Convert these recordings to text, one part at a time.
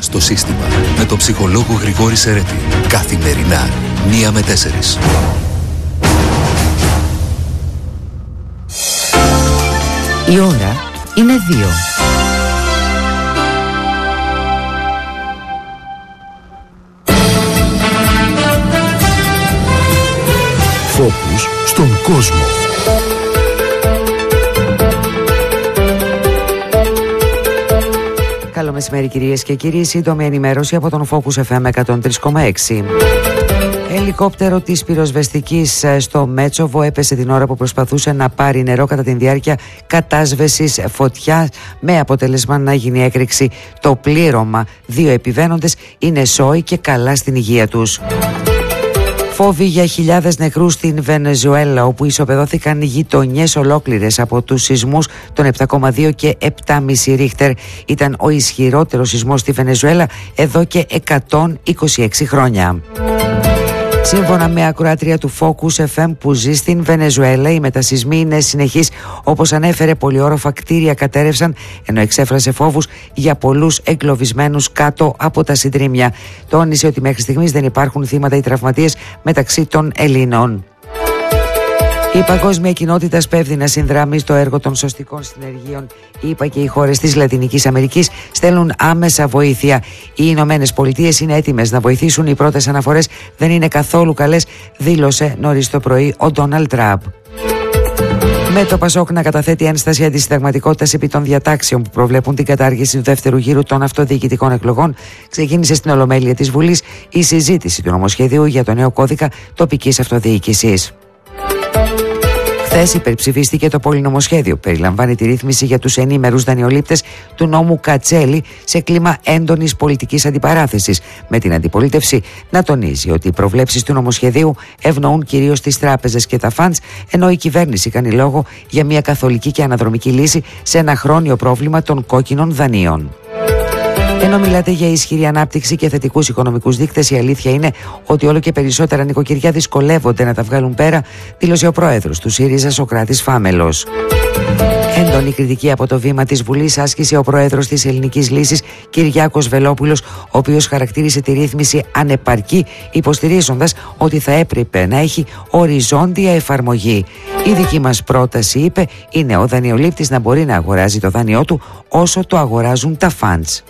στο σύστημα με τον ψυχολόγο Γρηγόρη Σερέτη. Καθημερινά 1 με 4. Η ώρα είναι 2. Φόκους στον κόσμο. Καλό μεσημέρι κυρίες και κύριοι, σύντομη ενημέρωση από τον Focus FM 103,6. Ελικόπτερο της πυροσβεστικής στο Μέτσοβο έπεσε την ώρα που προσπαθούσε να πάρει νερό κατά τη διάρκεια κατάσβεσης φωτιάς, με αποτέλεσμα να γίνει έκρηξη. Το πλήρωμα, 2 επιβαίνοντες είναι σώοι και καλά στην υγεία τους. Φόβοι για χιλιάδες νεκρούς στην Βενεζουέλα, όπου ισοπεδώθηκαν γειτονιές ολόκληρες από τους σεισμούς των 7,2 και 7,5 Ρίχτερ. Ήταν ο ισχυρότερος σεισμός στη Βενεζουέλα εδώ και 126 χρόνια. Σύμφωνα με ακροάτρια του Focus FM που ζει στην Βενεζουέλα, οι μετασεισμοί είναι συνεχείς. Όπως ανέφερε, πολυόροφα κτίρια κατέρευσαν, ενώ εξέφρασε φόβους για πολλούς εγκλωβισμένους κάτω από τα συντρίμμια. Τόνισε ότι μέχρι στιγμής δεν υπάρχουν θύματα ή τραυματίες μεταξύ των Ελλήνων. Η παγκόσμια κοινότητα σπέβδει να συνδράμει στο έργο των σωστικών συνεργείων. Οι ΗΠΑ και οι χώρες της Λατινικής Αμερικής στέλνουν άμεσα βοήθεια. Οι Ηνωμένες Πολιτείες είναι έτοιμες να βοηθήσουν. Οι πρώτες αναφορές δεν είναι καθόλου καλές, δήλωσε νωρίς το πρωί ο Ντόναλντ Τραμπ. Με το Πασόκ να καταθέτει ένσταση αντισυνταγματικότητας επί των διατάξεων που προβλέπουν την κατάργηση του δεύτερου γύρου των αυτοδιοικητικών εκλογών, ξεκίνησε στην Ολομέλεια της Βουλής η συζήτηση του νομοσχεδίου για το νέο κώδικα τοπικής αυτοδιοίκησης. Χθες υπερψηφίστηκε το πολυνομοσχέδιο που περιλαμβάνει τη ρύθμιση για τους ενήμερους δανειολήπτες του νόμου Κατσέλη σε κλίμα έντονης πολιτικής αντιπαράθεσης, με την αντιπολίτευση να τονίζει ότι οι προβλέψεις του νομοσχεδίου ευνοούν κυρίως τις τράπεζες και τα φαντς, ενώ η κυβέρνηση κάνει λόγο για μια καθολική και αναδρομική λύση σε ένα χρόνιο πρόβλημα των κόκκινων δανείων. Ενώ μιλάτε για ισχυρή ανάπτυξη και θετικούς οικονομικούς δείκτες, η αλήθεια είναι ότι όλο και περισσότερα νοικοκυριά δυσκολεύονται να τα βγάλουν πέρα, δήλωσε ο πρόεδρος του ΣΥΡΙΖΑ, Σωκράτης Φάμελος. Έντονη κριτική από το βήμα της Βουλής άσκησε ο πρόεδρος της Ελληνικής Λύσης, Κυριάκος Βελόπουλος, ο οποίος χαρακτήρισε τη ρύθμιση ανεπαρκή, υποστηρίζοντας ότι θα έπρεπε να έχει οριζόντια εφαρμογή. Η δική μας πρόταση, είπε, είναι ο δανειολήπτης να μπορεί να αγοράζει το δάνειό του όσο το αγοράζουν τα φαντς.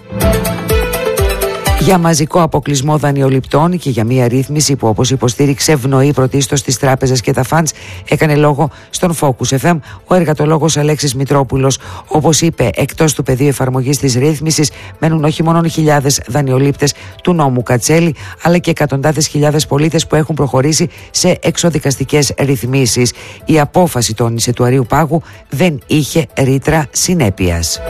Για μαζικό αποκλεισμό δανειοληπτών και για μια ρύθμιση που, όπως υποστήριξε, ευνοεί πρωτίστως τις τράπεζες και τα φαντς, έκανε λόγο στον Focus FM ο εργατολόγος Αλέξης Μητρόπουλος. Όπως είπε, εκτός του πεδίου εφαρμογής της ρύθμισης μένουν όχι μόνο χιλιάδες δανειολήπτες του νόμου Κατσέλη, αλλά και εκατοντάδες χιλιάδες πολίτες που έχουν προχωρήσει σε εξοδικαστικές ρυθμίσεις. Η απόφαση, τόνισε, του Αρείου Πάγου δεν είχε ρήτρα συνέπειας.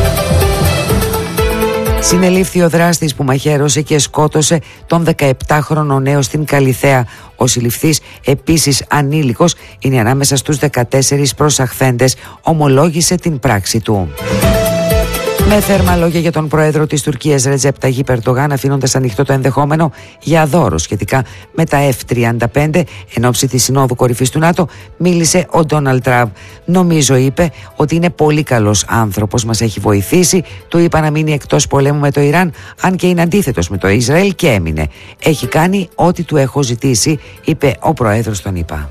Συνελήφθη ο δράστης που μαχαίρωσε και σκότωσε τον 17χρονο νέο στην Καλιθέα. Ο συλληφθής, επίσης ανήλικος, είναι ανάμεσα στους 14 προσαχθέντες, ομολόγησε την πράξη του. Με θέρμα λόγια για τον πρόεδρο της Τουρκίας Ρετζέπ Ταγίπ Ερντογάν, αφήνοντας ανοιχτό το ενδεχόμενο για δώρο σχετικά με τα F-35 εν ώψη της Συνόδου Κορυφής του ΝΑΤΟ, μίλησε ο Ντόναλντ Τραμπ. Νομίζω, είπε, ότι είναι πολύ καλός άνθρωπος, μας έχει βοηθήσει, του είπα να μείνει εκτός πολέμου με το Ιράν, αν και είναι αντίθετος με το Ισραήλ, και έμεινε. Έχει κάνει ό,τι του έχω ζητήσει, είπε ο πρόεδρος των ΗΠΑ.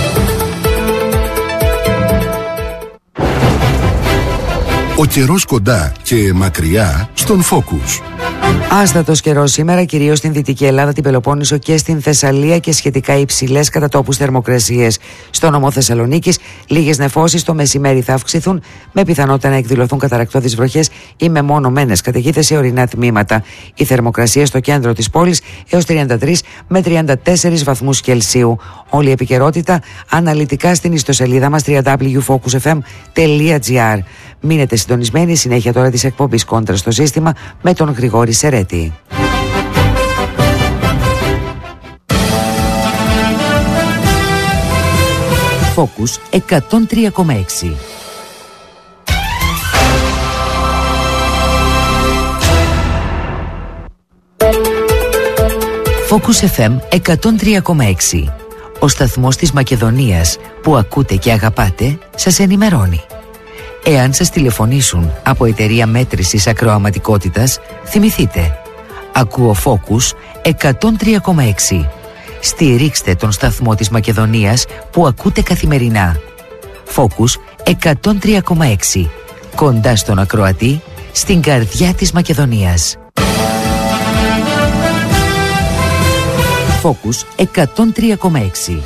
Ο καιρός κοντά και μακριά στον Focus. Άστατος καιρός σήμερα, κυρίως στην Δυτική Ελλάδα, την Πελοπόννησο και στην Θεσσαλία, και σχετικά υψηλές κατά τόπους θερμοκρασίες. Στο νομό Θεσσαλονίκης, λίγες νεφώσεις το μεσημέρι θα αυξηθούν, με πιθανότητα να εκδηλωθούν καταρρακτώδεις βροχές ή μεμονωμένες καταιγίδες σε ορεινά τμήματα. Η θερμοκρασία στο κέντρο της πόλης έως 33 με 34 βαθμούς Κελσίου. Όλη η επικαιρότητα αναλυτικά στην ιστοσελίδα μας www.focusfm.gr. Μείνετε συντονισμένοι, συνέχεια τώρα της εκπομπής Κόντρα στο σύστημα με τον Γρηγόρη Σερέτη. Focus 103,6. Focus FM 103,6. Ο σταθμός της Μακεδονίας που ακούτε και αγαπάτε σας ενημερώνει. Εάν σας τηλεφωνήσουν από εταιρεία μέτρησης ακροαματικότητας, θυμηθείτε. Ακούω Focus 103,6. Στηρίξτε τον σταθμό της Μακεδονίας που ακούτε καθημερινά. Focus 103,6. Κοντά στον ακροατή, στην καρδιά της Μακεδονίας. Focus 103,6.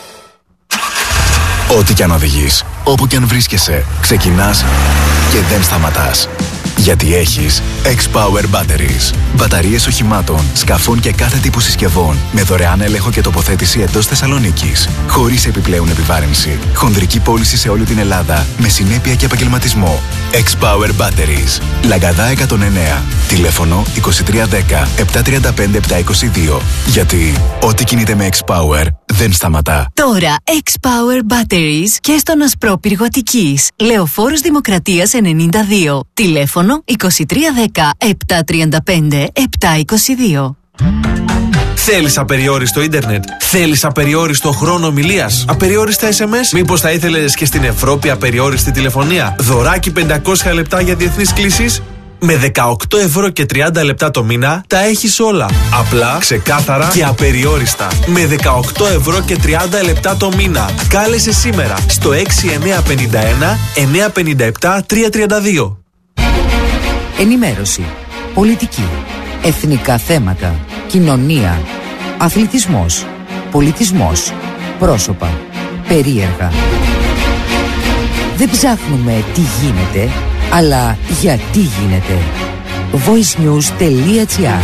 Ό,τι κι αν οδηγείς, όπου κι αν βρίσκεσαι, ξεκινάς και δεν σταματάς. Γιατί έχεις X-Power Batteries. Μπαταρίες οχημάτων, σκαφών και κάθε τύπου συσκευών με δωρεάν έλεγχο και τοποθέτηση εντός Θεσσαλονίκης. Χωρίς επιπλέον επιβάρυνση. Χονδρική πώληση σε όλη την Ελλάδα με συνέπεια και επαγγελματισμό. X-Power Batteries. Λαγκαδά 109. Τηλέφωνο 2310 735 722. Γιατί ό,τι κινείται με X-Power δεν σταματά. Τώρα X-Power Batteries και στον Ασπρόπυργο Αττικής. Λεωφόρος Δημοκρατίας 92. Τηλέφωνο 2310 735 722. Θέλεις απεριόριστο ίντερνετ? Θέλεις απεριόριστο χρόνο ομιλίας? Απεριόριστα SMS? Μήπως θα ήθελες και στην Ευρώπη απεριόριστη τηλεφωνία? Δωράκι 500 λεπτά για διεθνείς κλήσεις? Με 18 ευρώ και 30 λεπτά το μήνα τα έχεις όλα. Απλά, ξεκάθαρα και απεριόριστα. Με 18 ευρώ και 30 λεπτά το μήνα. Κάλεσε σήμερα στο 6951 957 332. Ενημέρωση, πολιτική, εθνικά θέματα, κοινωνία, αθλητισμός, πολιτισμός, πρόσωπα, περίεργα. Δεν ψάχνουμε τι γίνεται, αλλά γιατί γίνεται. voicenews.gr.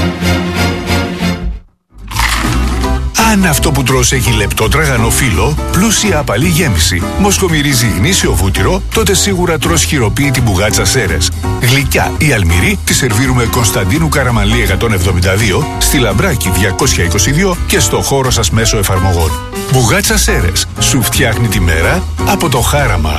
Αν αυτό που τρως έχει λεπτό τραγανό φύλλο, πλούσια απαλή γέμιση, μοσχομυρίζει γνήσιο βούτυρο, τότε σίγουρα τρως χειροποίητη μπουγάτσα Σέρες. Γλυκιά ή αλμυρή τη σερβίρουμε Κωνσταντίνου Καραμανλή 172, στη Λαμπράκη 222 και στο χώρο σας μέσω εφαρμογών. Μπουγάτσα Σέρες, σου φτιάχνει τη μέρα από το χάραμα.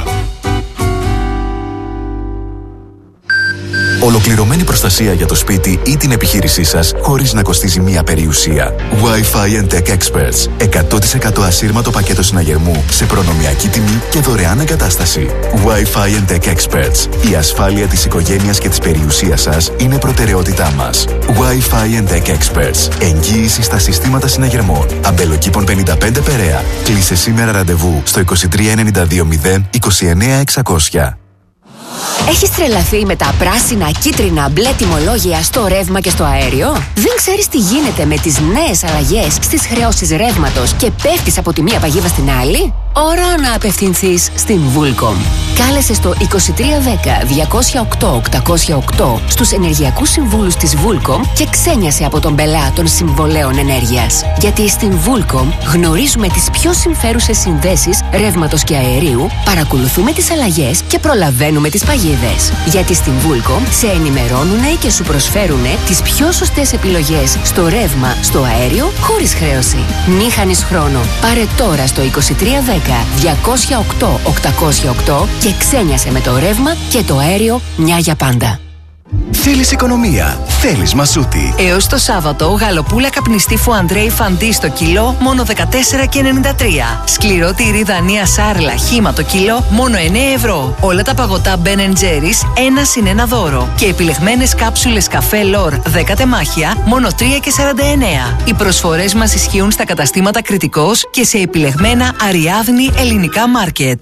Ολοκληρωμένη προστασία για το σπίτι ή την επιχείρησή σας χωρίς να κοστίζει μία περιουσία. Wi-Fi and Tech Experts. 100% ασύρματο πακέτο συναγερμού σε προνομιακή τιμή και δωρεάν εγκατάσταση. Wi-Fi and Tech Experts. Η ασφάλεια της οικογένειας και της περιουσίας σας είναι προτεραιότητά μας. Wi-Fi and Tech Experts. Εγγύηση στα συστήματα συναγερμών. Αμπελοκήπων 55 Περαία. Κλείσε σήμερα ραντεβού στο 2392 029 600. Έχεις τρελαθεί με τα πράσινα, κίτρινα, μπλε τιμολόγια στο ρεύμα και στο αέριο? Δεν ξέρεις τι γίνεται με τις νέες αλλαγές στις χρεώσεις ρεύματος και πέφτεις από τη μία παγίδα στην άλλη? Ώρα να απευθυνθείς στην Vulcom. Κάλεσε στο 2310 208 808 στους ενεργειακούς συμβούλους της Vulcom και ξένιασε από τον πελά των συμβολέων ενέργειας. Γιατί στην Vulcom γνωρίζουμε τις πιο συμφέρουσες συνδέσεις ρεύματος και αερίου, παρακολουθούμε τις αλλαγές και προλαβαίνουμε τις παγίδες. Γιατί στην Vulcom σε ενημερώνουνε και σου προσφέρουνε τις πιο σωστές επιλογές στο ρεύμα, στο αέριο, χωρίς χρέωση. Μη χάνεις χρόνο. Πάρε τώρα στο 2310 208 808 και ξένιασε με το ρεύμα και το αέριο μια για πάντα. Θέλεις οικονομία, θέλεις μασούτη. Έως το Σάββατο, γαλοπούλα καπνιστή Φουαντρέι Φαντί στο κιλό μόνο 14,93. Σκληρό τυρί Δανία Σάρλα χύμα το κιλό μόνο 9 ευρώ. Όλα τα παγωτά Ben & Jerry's 1 συν 1 δώρο. Και επιλεγμένες κάψουλες καφέ Λορ 10 τεμάχια μόνο 3,49. Οι προσφορές μας ισχύουν στα καταστήματα Κρητικός και σε επιλεγμένα Αριάδνη ελληνικά μάρκετ.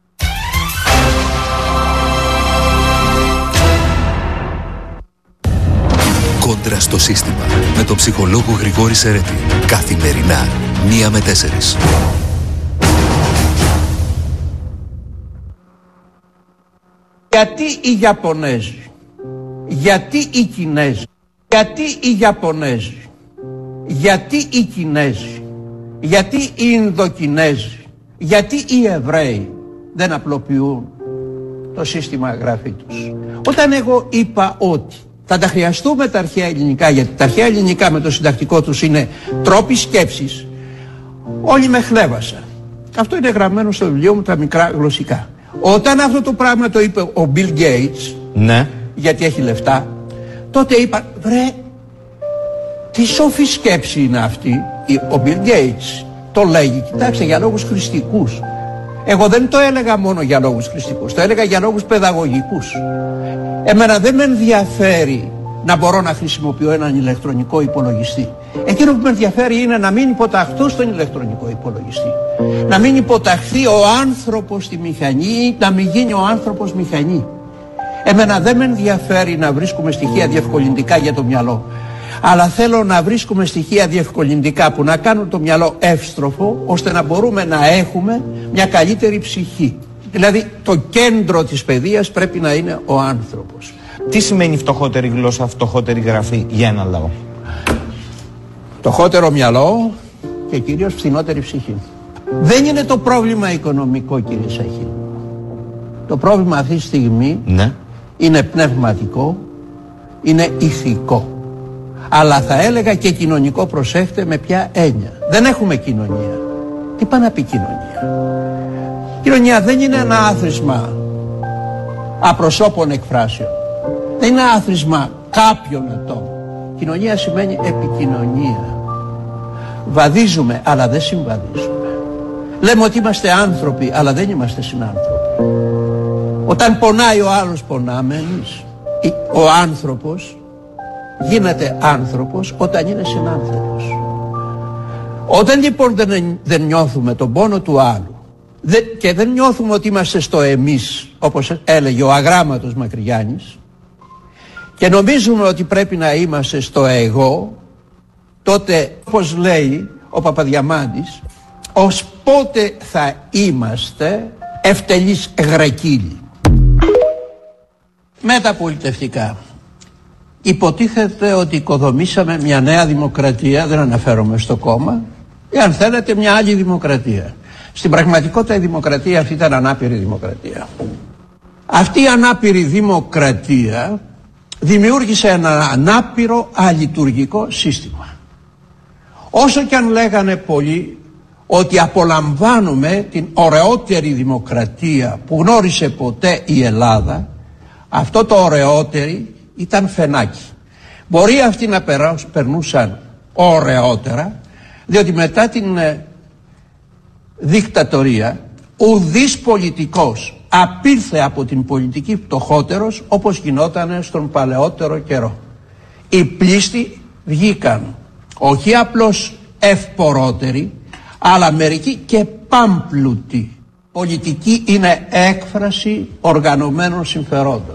Κόντρα στο σύστημα με τον ψυχολόγο Γρηγόρη Σερέτη. Καθημερινά 1 με 4. Γιατί οι Ιαπωνέζοι, γιατί οι Κινέζοι, γιατί οι Ιαπωνέζοι, γιατί οι Κινέζοι, γιατί οι Ινδοκινέζοι, γιατί οι Εβραίοι δεν απλοποιούν το σύστημα γραφή τους? Όταν εγώ είπα ότι θα τα χρειαστούμε τα αρχαία ελληνικά, γιατί τα αρχαία ελληνικά με το συντακτικό τους είναι τρόποι σκέψης, όλοι με χλέβασαν. Αυτό είναι γραμμένο στο βιβλίο μου, τα μικρά γλωσσικά. Όταν αυτό το πράγμα το είπε ο Bill Gates, ναι, γιατί έχει λεφτά, τότε είπα, βρε, τι σοφή σκέψη είναι αυτή. Ο Bill Gates το λέγει, κοιτάξτε, για λόγους χρηστικούς. Εγώ δεν το έλεγα μόνο για λόγους χρηστικούς, το έλεγα για λόγους παιδαγωγικούς. Εμένα δεν με ενδιαφέρει να μπορώ να χρησιμοποιώ έναν ηλεκτρονικό υπολογιστή. Εκείνο που με ενδιαφέρει είναι να μην υποταχθώ στον ηλεκτρονικό υπολογιστή. Να μην υποταχθεί ο άνθρωπος στη μηχανή, να μην γίνει ο άνθρωπος μηχανή. Εμένα δεν με ενδιαφέρει να βρίσκουμε στοιχεία διευκολυντικά για το μυαλό. Αλλά θέλω να βρίσκουμε στοιχεία διευκολυντικά που να κάνουν το μυαλό εύστροφο, ώστε να μπορούμε να έχουμε μια καλύτερη ψυχή. Δηλαδή το κέντρο της παιδείας πρέπει να είναι ο άνθρωπος. Τι σημαίνει φτωχότερη γλώσσα, φτωχότερη γραφή για ένα λαό? Φτωχότερο μυαλό και κυρίως φθηνότερη ψυχή. Δεν είναι το πρόβλημα οικονομικό, κύριε Σαχή. Το πρόβλημα αυτή τη στιγμή είναι πνευματικό, είναι ηθικό. Αλλά θα έλεγα και κοινωνικό, προσέχτε με ποια έννοια. Δεν έχουμε κοινωνία. Τι πάει να πει κοινωνία? Κοινωνία δεν είναι ένα άθροισμα απροσώπων εκφράσεων. Δεν είναι ένα άθροισμα κάποιων ατόμων. Κοινωνία σημαίνει επικοινωνία. Βαδίζουμε αλλά δεν συμβαδίζουμε. Λέμε ότι είμαστε άνθρωποι αλλά δεν είμαστε συνάνθρωποι. Όταν πονάει ο άλλος πονάμε εμείς. Ο άνθρωπος γίνεται άνθρωπος όταν είναι συνάνθρωπος. Όταν λοιπόν δεν νιώθουμε τον πόνο του άλλου και δεν νιώθουμε ότι είμαστε στο εμείς, όπως έλεγε ο αγράμματος Μακρυγιάννης, και νομίζουμε ότι πρέπει να είμαστε στο εγώ, τότε, όπως λέει ο Παπαδιαμάντης, ως πότε θα είμαστε ευτελείς γρεκύλοι. Μεταπολιτευτικά. Υποτίθεται ότι οικοδομήσαμε μια νέα δημοκρατία, δεν αναφέρομαι στο κόμμα, ή αν θέλετε μια άλλη δημοκρατία. Στην πραγματικότητα η δημοκρατία αυτή ήταν ανάπηρη δημοκρατία. Αυτή η ανάπηρη δημοκρατία δημιούργησε ένα ανάπηρο αλειτουργικό σύστημα. Όσο και αν λέγανε πολλοί ότι απολαμβάνουμε την ωραιότερη δημοκρατία που γνώρισε ποτέ η Ελλάδα, αυτό το ωραιότερη ήταν φαινάκι. Μπορεί αυτοί να περνούσαν ωραιότερα, διότι μετά την δικτατορία ουδής πολιτικός απήλθε από την πολιτική φτωχότερος όπως γινόταν στον παλαιότερο καιρό. Οι πλήστοι βγήκαν όχι απλώς ευπορότεροι, αλλά μερικοί και πάμπλουτοι. Πολιτική είναι έκφραση οργανωμένων συμφερόντων.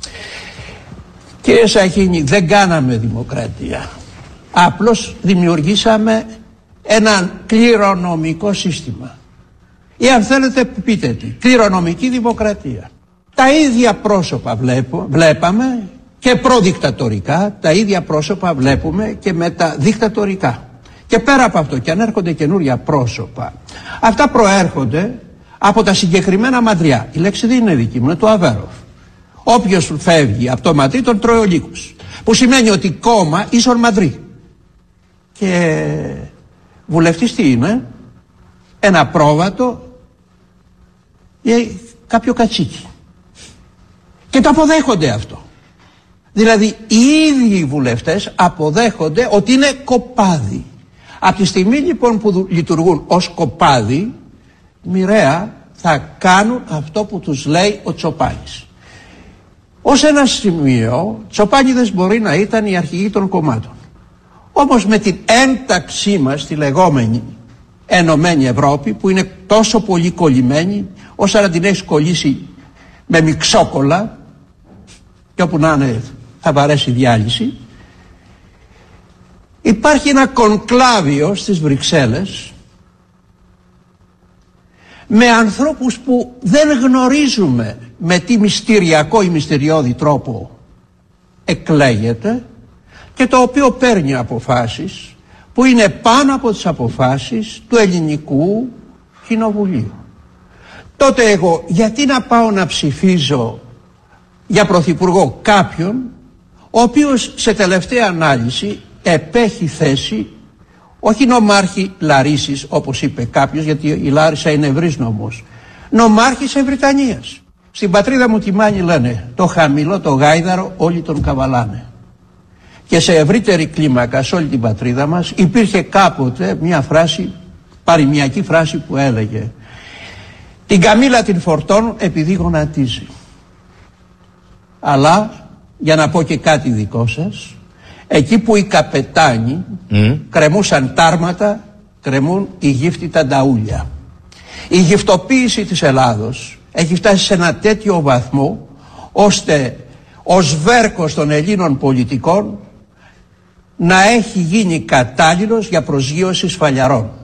Κύριε Σαχίνη, δεν κάναμε δημοκρατία. Απλώς δημιουργήσαμε έναν κληρονομικό σύστημα. Ή αν θέλετε πείτε τι, κληρονομική δημοκρατία. Τα ίδια πρόσωπα βλέπαμε και προδικτατορικά, τα ίδια πρόσωπα βλέπουμε και μεταδικτατορικά. Και πέρα από αυτό, και αν έρχονται καινούρια πρόσωπα, αυτά προέρχονται από τα συγκεκριμένα μαντριά. Η λέξη δεν είναι δική μου, είναι του Αβέροφ. Όποιος φεύγει από το μαντρί τον τρώει ο λύκος. Που σημαίνει ότι κόμμα ίσον μαντρί. Και βουλευτής τι είναι? Ένα πρόβατο ή κάποιο κατσίκι. Και το αποδέχονται αυτό. Δηλαδή οι ίδιοι οι βουλευτές αποδέχονται ότι είναι κοπάδι. Από τη στιγμή λοιπόν που λειτουργούν ως κοπάδι, μοιραία θα κάνουν αυτό που τους λέει ο Τσοπάνης. Ως ένα σημείο, Τσοπάνιδες μπορεί να ήταν οι αρχηγοί των κομμάτων. Όμως με την ένταξή μας στη λεγόμενη Ενωμένη Ευρώπη, που είναι τόσο πολύ κολλημένη, ώστε να την έχεις κολλήσει με μιξόκολλα και όπου να είναι θα βαρέσει διάλυση, υπάρχει ένα κονκλάβιο στις Βρυξέλλες με ανθρώπους που δεν γνωρίζουμε με τι μυστηριακό ή μυστηριώδη τρόπο εκλέγεται και το οποίο παίρνει αποφάσεις που είναι πάνω από τις αποφάσεις του ελληνικού κοινοβουλίου. Τότε εγώ γιατί να πάω να ψηφίζω για πρωθυπουργό κάποιον ο οποίος σε τελευταία ανάλυση επέχει θέση όχι νομάρχη Λαρίσης όπως είπε κάποιος, γιατί η Λάρισα είναι ευρύς νομός, νομάρχης Ευρυτανίας. Στην πατρίδα μου τη Μάνη λένε το χαμηλό το γάιδαρο όλοι τον καβαλάνε. Και σε ευρύτερη κλίμακα σε όλη την πατρίδα μας υπήρχε κάποτε μια φράση, παροιμιακή φράση που έλεγε Την Καμίλα την φορτώνουν επειδή γονατίζει. Αλλά, για να πω και κάτι δικό σας, εκεί που οι καπετάνοι κρεμούσαν τάρματα, κρεμούν οι γύφτητα νταούλια. Η γυφτοποίηση της Ελλάδος έχει φτάσει σε ένα τέτοιο βαθμό, ώστε ο σβέρκος των Ελλήνων πολιτικών να έχει γίνει κατάλληλος για προσγείωση σφαλιαρών.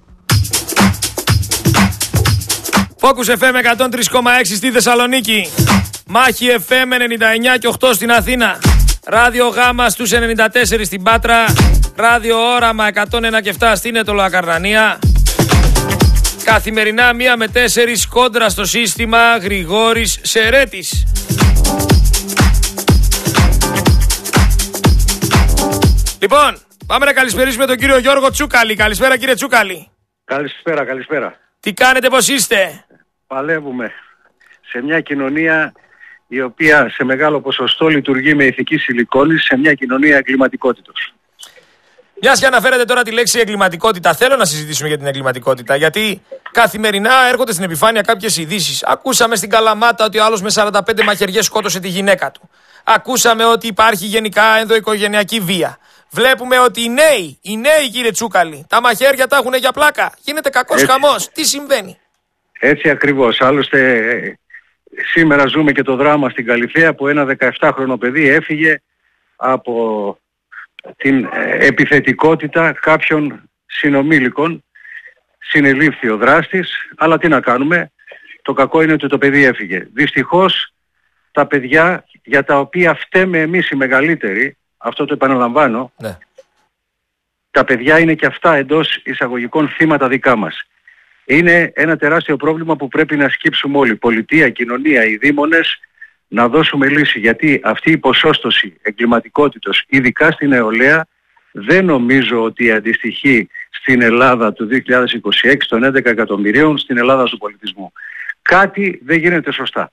Focus FM 103,6 στη Θεσσαλονίκη. Μάχη FM 99 και 8 στην Αθήνα. Ράδιο Γάμα στους 94 στην Πάτρα. Ράδιο Όραμα 101 και 7 στην Αιτωλοακαρνανία. Καθημερινά 1 με 4 κόντρα στο σύστημα Γρηγόρης Σερέτης. Λοιπόν, πάμε να καλησπερίσουμε τον κύριο Γιώργο Τσούκαλη. Καλησπέρα κύριε Τσούκαλη. Καλησπέρα. Τι κάνετε, πώς είστε? Παλεύουμε σε μια κοινωνία η οποία σε μεγάλο ποσοστό λειτουργεί με ηθική σιλικόνης, σε μια κοινωνία εγκληματικότητος. Μιας και αναφέρετε τώρα τη λέξη εγκληματικότητα, θέλω να συζητήσουμε για την εγκληματικότητα, γιατί καθημερινά έρχονται στην επιφάνεια κάποιες ειδήσεις. Ακούσαμε στην Καλαμάτα ότι ο άλλος με 45 μαχαιριές σκότωσε τη γυναίκα του. Ακούσαμε ότι υπάρχει γενικά ενδοοικογενειακή βία. Βλέπουμε ότι οι νέοι κύριε Τσούκαλη, τα μαχαίρια τα έχουν για πλάκα. Γίνεται κακός χαμός. Τι συμβαίνει? Έτσι ακριβώς. Άλλωστε σήμερα ζούμε και το δράμα στην Καλιθέα που ένα 17χρονο παιδί έφυγε από την επιθετικότητα κάποιων συνομήλικων. Συνελήφθη ο δράστης, αλλά τι να κάνουμε, το κακό είναι ότι το παιδί έφυγε. Δυστυχώς τα παιδιά για τα οποία φταίμε εμείς οι μεγαλύτεροι, αυτό το επαναλαμβάνω, ναι. Τα παιδιά είναι και αυτά εντός εισαγωγικών θύματα δικά μας. Είναι ένα τεράστιο πρόβλημα που πρέπει να σκύψουμε όλοι, πολιτεία, κοινωνία, οι δήμονες, να δώσουμε λύση, γιατί αυτή η ποσόστοση εγκληματικότητος, ειδικά στην νεολαία, δεν νομίζω ότι αντιστοιχεί στην Ελλάδα του 2026 των 11 εκατομμυρίων στην Ελλάδα του πολιτισμού. Κάτι δεν γίνεται σωστά.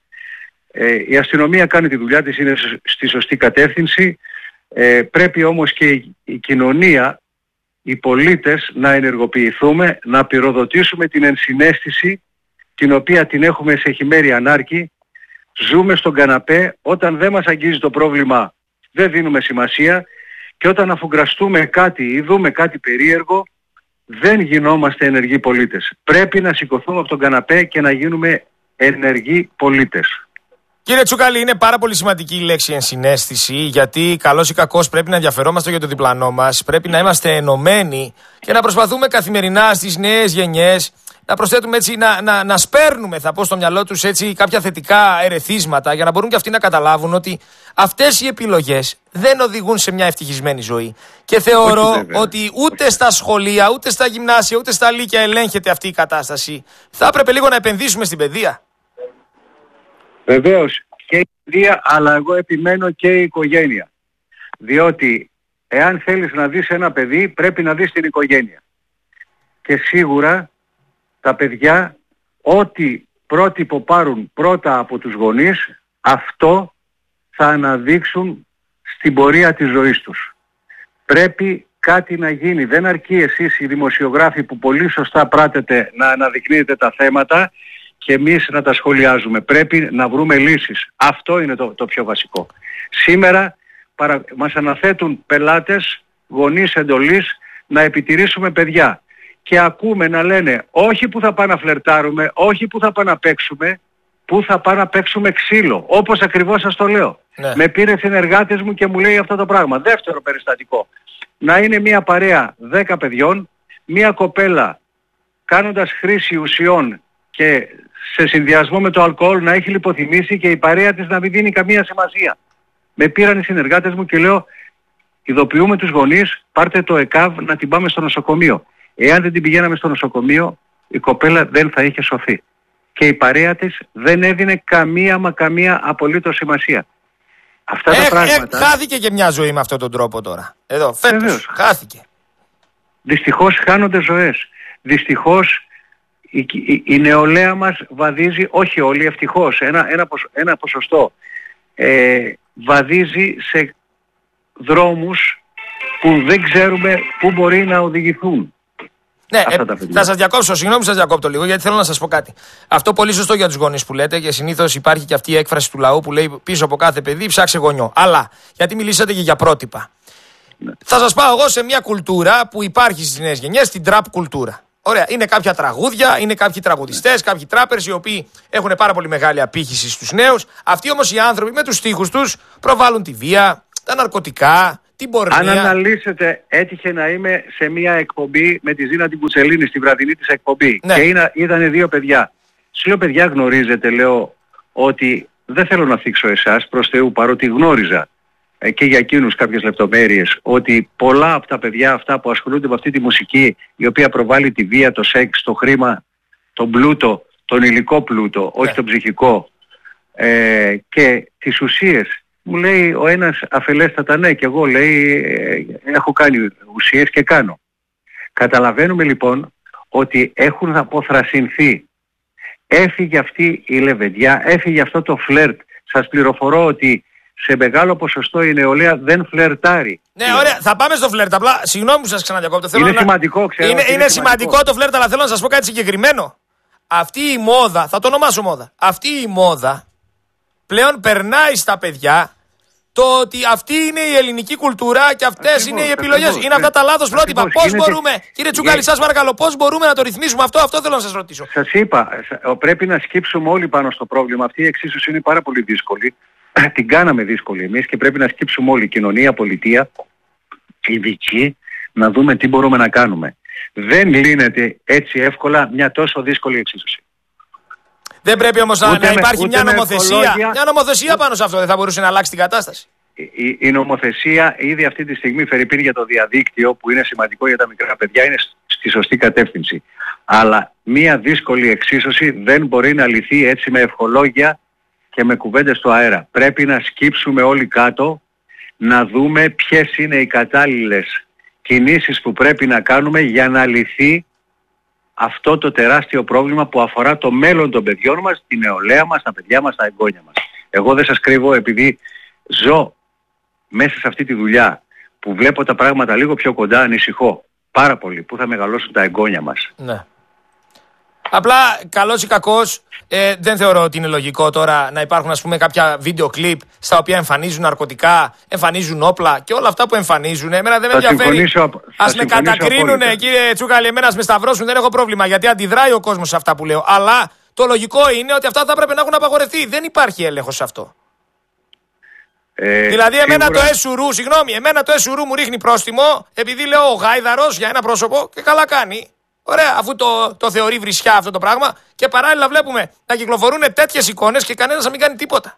Η αστυνομία κάνει τη δουλειά της, είναι στη σωστή κατεύθυνση. Πρέπει όμως και η κοινωνία, οι πολίτες να ενεργοποιηθούμε, να πυροδοτήσουμε την ενσυναίσθηση την οποία την έχουμε σε χειμέρι ανάρκη. Ζούμε στον καναπέ, όταν δεν μας αγγίζει το πρόβλημα δεν δίνουμε σημασία και όταν αφουγκραστούμε κάτι ή δούμε κάτι περίεργο δεν γινόμαστε ενεργοί πολίτες. Πρέπει να σηκωθούμε από τον καναπέ και να γίνουμε ενεργοί πολίτες. Κύριε Τσούκαλη, είναι πάρα πολύ σημαντική η λέξη ενσυναίσθηση, γιατί καλώς ή κακώς πρέπει να ενδιαφερόμαστε για το διπλανό μας, πρέπει να είμαστε ενωμένοι και να προσπαθούμε καθημερινά στις νέες γενιές να προσθέτουμε έτσι, να σπέρνουμε, θα πω, στο μυαλό τους έτσι κάποια θετικά ερεθίσματα για να μπορούν και αυτοί να καταλάβουν ότι αυτές οι επιλογές δεν οδηγούν σε μια ευτυχισμένη ζωή. Και θεωρώ ότι ούτε στα σχολεία, ούτε στα γυμνάσια, ούτε στα λύκεια ελέγχεται αυτή η κατάσταση. Θα έπρεπε λίγο να επενδύσουμε στην παιδεία. Βεβαίως και η παιδεία, αλλά εγώ επιμένω και η οικογένεια. Διότι εάν θέλεις να δεις ένα παιδί πρέπει να δεις την οικογένεια. Και σίγουρα τα παιδιά ό,τι πρότυπο πάρουν πρώτα από τους γονείς, αυτό θα αναδείξουν στην πορεία της ζωής τους. Πρέπει κάτι να γίνει. Δεν αρκεί εσείς οι δημοσιογράφοι που πολύ σωστά πράτετε να αναδεικνύετε τα θέματα και εμείς να τα σχολιάζουμε. Πρέπει να βρούμε λύσεις. Αυτό είναι το πιο βασικό. Σήμερα μας αναθέτουν πελάτες, γονείς εντολής να επιτηρήσουμε παιδιά. Και ακούμε να λένε όχι που θα πάμε να φλερτάρουμε, όχι που θα πάμε να παίξουμε, που θα πάμε να παίξουμε ξύλο. Όπως ακριβώς σας το λέω. Ναι. Με πήρε συνεργάτες μου και μου λέει αυτό το πράγμα. Δεύτερο περιστατικό. Να είναι μια παρέα 10 παιδιών, μια κοπέλα κάνοντας χρήση ουσιών και σε συνδυασμό με το αλκοόλ να έχει λιποθυμήσει και η παρέα της να μην δίνει καμία σημασία. Με πήραν οι συνεργάτες μου και λέω ειδοποιούμε τους γονείς, πάρτε το ΕΚΑΒ να την πάμε στο νοσοκομείο. Εάν δεν την πηγαίναμε στο νοσοκομείο, η κοπέλα δεν θα είχε σωθεί. Και η παρέα της δεν έδινε καμία απολύτως σημασία. Αυτά τα πράγματα... Χάθηκε και μια ζωή με αυτόν τον τρόπο τώρα. Εδώ, φέτος, χάθηκε. Δυστυχώς χάνονται ζωές. Δυστυχώς η νεολαία μας βαδίζει, όχι όλοι, ευτυχώς, ένα ποσοστό, βαδίζει σε δρόμους που δεν ξέρουμε πού μπορεί να οδηγηθούν. Ναι, θα σας διακόψω, συγγνώμη σας διακόπτω λίγο, γιατί θέλω να σας πω κάτι. Αυτό πολύ σωστό για τους γονείς που λέτε και συνήθως υπάρχει και αυτή η έκφραση του λαού που λέει πίσω από κάθε παιδί ψάξε γονιό. Αλλά, γιατί μιλήσατε και για πρότυπα. Ναι. Θα σας πάω εγώ σε μια κουλτούρα που υπάρχει στις νέες γενιές, την τραπ κουλτούρα. Ωραία, είναι κάποια τραγούδια, είναι κάποιοι τραγουδιστές, κάποιοι τράπερς οι οποίοι έχουν πάρα πολύ μεγάλη απήχηση στους νέους. Αυτοί όμως οι άνθρωποι με τους στίχους τους προβάλλουν τη βία, τα ναρκωτικά, την πορνεία. Αν αναλύσετε, έτυχε να είμαι σε μια εκπομπή με τη Ζήνα την Κουτσελίνη, στη βραδινή της εκπομπή. Ναι. Και είδανε 2 παιδιά. Σου λέω, παιδιά, γνωρίζετε, λέω, ότι δεν θέλω να θίξω εσάς προς Θεού, παρότι γνώριζα και για εκείνους κάποιες λεπτομέρειες, ότι πολλά από τα παιδιά αυτά που ασχολούνται με αυτή τη μουσική, η οποία προβάλλει τη βία, το σεξ, το χρήμα, τον πλούτο, τον υλικό πλούτο, όχι τον ψυχικό, και τις ουσίες. Μου λέει ο ένας αφελέστατα, ναι, και εγώ, λέει, έχω κάνει ουσίες και κάνω. Καταλαβαίνουμε λοιπόν ότι έχουν αποθρασινθεί. Έφυγε αυτή η λεβεντιά, έφυγε αυτό το φλερτ. Σας πληροφορώ ότι σε μεγάλο ποσοστό η νεολαία δεν φλερτάρει. Ναι, ωραία, θα πάμε στο φλερτ. Απλά, συγγνώμη που σας ξαναδιακόπτω. Είναι σημαντικό, ξέρω. Είναι σημαντικό το φλερτ, αλλά θέλω να σας πω κάτι συγκεκριμένο. Αυτή η μόδα, θα το ονομάσω μόδα, αυτή η μόδα πλέον περνάει στα παιδιά το ότι αυτή είναι η ελληνική κουλτούρα και αυτές είναι οι επιλογές. Είναι αυτά τα λάθος πρότυπα. Πώς μπορούμε, κύριε Τσουκάλη, σας παρακαλώ, πώς μπορούμε να το ρυθμίσουμε αυτό θέλω να σας ρωτήσω. Σας είπα, πρέπει να σκύψουμε όλοι πάνω στο πρόβλημα. Αυτή η εξίσωση είναι πάρα πολύ δύσκολη. Την κάναμε δύσκολη εμείς και πρέπει να σκύψουμε όλοι, κοινωνία, πολιτεία, ειδικοί, να δούμε τι μπορούμε να κάνουμε. Δεν λύνεται έτσι εύκολα μια τόσο δύσκολη εξίσωση. Δεν πρέπει όμως να υπάρχει μια νομοθεσία. Μια νομοθεσία πάνω σε αυτό δεν θα μπορούσε να αλλάξει την κατάσταση. Η νομοθεσία ήδη αυτή τη στιγμή, φερειπίν για το διαδίκτυο, που είναι σημαντικό για τα μικρά παιδιά, είναι στη σωστή κατεύθυνση. Αλλά μια δύσκολη εξίσωση δεν μπορεί να λυθεί έτσι με ευχολόγια και με κουβέντες στο αέρα. Πρέπει να σκύψουμε όλοι κάτω, να δούμε ποιες είναι οι κατάλληλες κινήσεις που πρέπει να κάνουμε για να λυθεί αυτό το τεράστιο πρόβλημα που αφορά το μέλλον των παιδιών μας, τη νεολαία μας, τα παιδιά μας, τα εγγόνια μας. Εγώ δεν σας κρύβω, επειδή ζω μέσα σε αυτή τη δουλειά που βλέπω τα πράγματα λίγο πιο κοντά, ανησυχώ πάρα πολύ που θα μεγαλώσουν τα εγγόνια μας. Ναι. Απλά, καλός ή κακός, δεν θεωρώ ότι είναι λογικό τώρα να υπάρχουν, ας πούμε, κάποια βίντεο κλιπ στα οποία εμφανίζουν ναρκωτικά, εμφανίζουν όπλα και όλα αυτά που εμφανίζουν. Εμένα δεν με ενδιαφέρει. Ας με κατακρίνουνε, κύριε Τσούκαλη, εμένα ας με σταυρώσουν, δεν έχω πρόβλημα, γιατί αντιδράει ο κόσμος σε αυτά που λέω. Αλλά το λογικό είναι ότι αυτά θα έπρεπε να έχουν απαγορευτεί. Δεν υπάρχει έλεγχος σε αυτό. Δηλαδή, εμένα το ΕΣΟΥΡΟΥ, εμένα το ΕΣΟΥΡΟΥ μου ρίχνει πρόστιμο επειδή λέω ο γάιδαρος για ένα πρόσωπο και καλά κάνει. Ωραία, αφού το θεωρεί βρισιά αυτό το πράγμα, και παράλληλα βλέπουμε να κυκλοφορούν τέτοιες εικόνες και κανένας να μην κάνει τίποτα.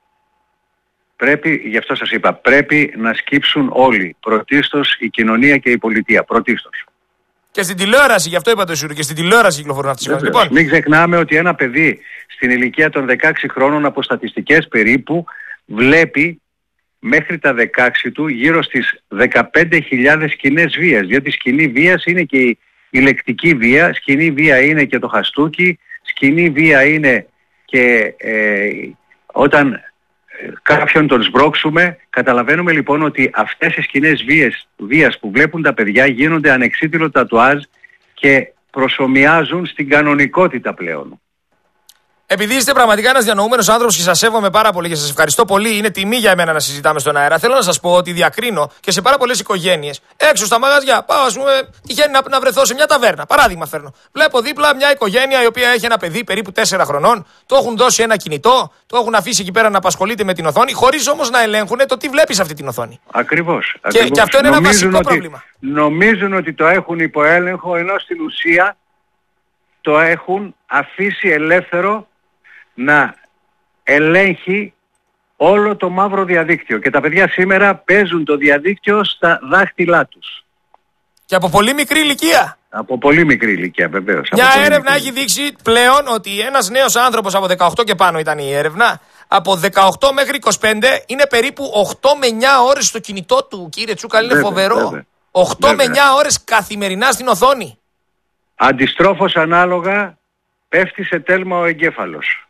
Γι' αυτό σας είπα, πρέπει να σκύψουν όλοι. Πρωτίστως η κοινωνία και η πολιτεία. Πρωτίστως. Και στην τηλεόραση, γι' αυτό είπα το Ισούρου, και στην τηλεόραση κυκλοφορούν αυτές τις εικόνες. Λοιπόν, μην ξεχνάμε ότι ένα παιδί στην ηλικία των 16 χρόνων, από στατιστικές περίπου, βλέπει μέχρι τα 16 του γύρω στις 15.000 σκηνές βίας. Διότι σκηνή βίας είναι και η λεκτική βία, σκηνή βία είναι και το χαστούκι, σκηνή βία είναι και όταν κάποιον τον σμπρώξουμε. Καταλαβαίνουμε λοιπόν ότι αυτές οι σκηνές βίας που βλέπουν τα παιδιά γίνονται ανεξίτηλο τατουάζ και προσομοιάζουν στην κανονικότητα πλέον. Επειδή είστε πραγματικά ένας διανοούμενος άνθρωπος και σας σέβομαι πάρα πολύ και σας ευχαριστώ πολύ, είναι τιμή για μένα να συζητάμε στον αέρα. Θέλω να σας πω ότι διακρίνω και σε πάρα πολλές οικογένειες έξω στα μαγαζιά. Πάω, ας πούμε, τυχαίνει να βρεθώ σε μια ταβέρνα. Παράδειγμα φέρνω. Βλέπω δίπλα μια οικογένεια η οποία έχει ένα παιδί περίπου 4 χρονών, το έχουν δώσει ένα κινητό, το έχουν αφήσει εκεί πέρα να απασχολείται με την οθόνη, χωρίς όμως να ελέγχουν το τι βλέπει σε αυτή την οθόνη. Ακριβώς. Και αυτό είναι ένα βασικό πρόβλημα. Νομίζουν ότι το έχουν υπό έλεγχο, ενώ στην ουσία το έχουν αφήσει ελεύθερο να ελέγχει όλο το μαύρο διαδίκτυο. Και τα παιδιά σήμερα παίζουν το διαδίκτυο στα δάχτυλά τους. Και από πολύ μικρή ηλικία. Από πολύ μικρή ηλικία, βεβαίως. Μια έρευνα έχει δείξει πλέον ότι ένας νέος άνθρωπος από 18 και πάνω ήταν η έρευνα, από 18 μέχρι 25 είναι περίπου 8 με 9 ώρες στο κινητό του. Κύριε Τσούκαλη, είναι φοβερό. Βέβαια. 8 με 9 ώρες καθημερινά στην οθόνη. Αντιστρόφως ανάλογα πέφτει σε τέλμα ο εγκέφαλος.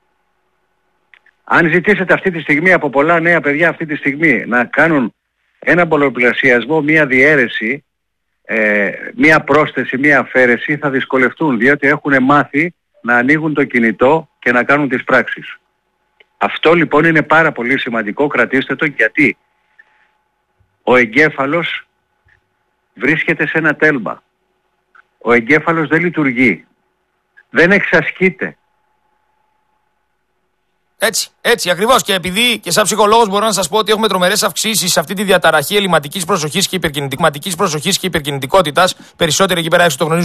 Αν ζητήσετε αυτή τη στιγμή από πολλά νέα παιδιά αυτή τη στιγμή να κάνουν ένα πολλαπλασιασμό, μία διαίρεση, μία πρόσθεση, μία αφαίρεση θα δυσκολευτούν, διότι έχουν μάθει να ανοίγουν το κινητό και να κάνουν τις πράξεις. Αυτό λοιπόν είναι πάρα πολύ σημαντικό, κρατήστε το, γιατί ο εγκέφαλος βρίσκεται σε ένα τέλμα. Ο εγκέφαλος δεν λειτουργεί, δεν εξασκείται. Έτσι ακριβώς. Και επειδή και σαν ψυχολόγος μπορώ να σας πω ότι έχουμε τρομερές αυξήσεις σε αυτή τη διαταραχή ελλειμματικής προσοχής και υπερκινητικότητας, περισσότεροι εκεί πέρα έξω το γνωρίζουν.